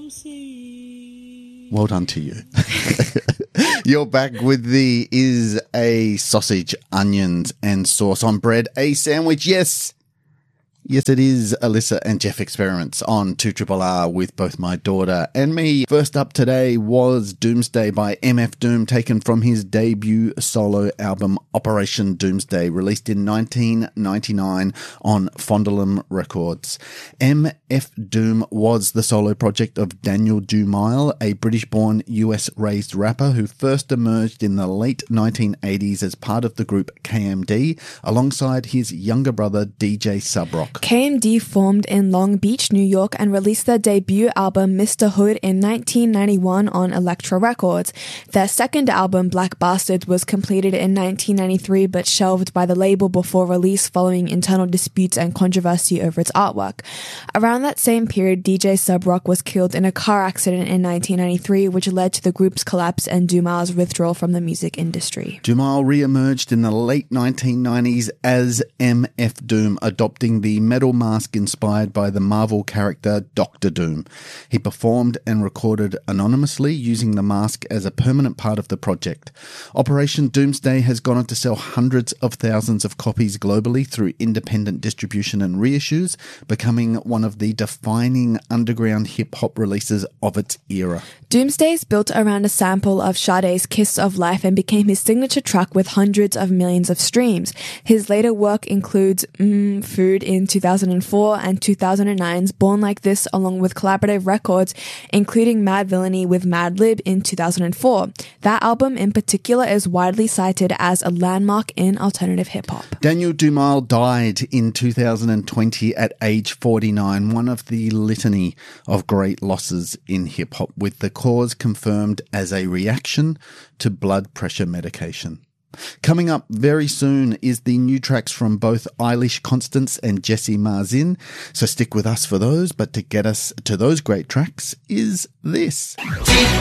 Well done to you. You're back with the is a sausage, onions and sauce on bread a sandwich? Yes. Yes, it is Alyssa and Jeff Experiments on 2RRR with both my daughter and me. First up today was Doomsday by MF Doom, taken from his debut solo album Operation Doomsday, released in 1999 on Fondulum Records. MF Doom was the solo project of Daniel Dumile, a British-born US-raised rapper who first emerged in the late 1980s as part of the group KMD, alongside his younger brother DJ Subrock. KMD formed in Long Beach, New York, and released their debut album Mr. Hood in 1991 on Elektra Records. Their second album, Black Bastard, was completed in 1993 but shelved by the label before release following internal disputes and controversy over its artwork. Around that same period, DJ Subrock was killed in a car accident in 1993, which led to the group's collapse and Dumile's withdrawal from the music industry. Dumile re-emerged in the late 1990s as MF Doom, adopting the metal mask inspired by the Marvel character Doctor Doom. He performed and recorded anonymously, using the mask as a permanent part of the project. Operation Doomsday has gone on to sell hundreds of thousands of copies globally through independent distribution and reissues, becoming one of the defining underground hip-hop releases of its era. Doomsday is built around a sample of Sade's Kiss of Life and became his signature track with hundreds of millions of streams. His later work includes Food in 2004 and 2009's Born Like This, along with collaborative records, including Mad Villainy with Madlib in 2004. That album in particular is widely cited as a landmark in alternative hip-hop. Daniel Dumile died in 2020 at age 49, one of the litany of great losses in hip-hop, with the cause confirmed as a reaction to blood pressure medication. Coming up very soon is the new tracks from both Eilish Constance and Jessie Marzin, so stick with us for those, but to get us to those great tracks is this.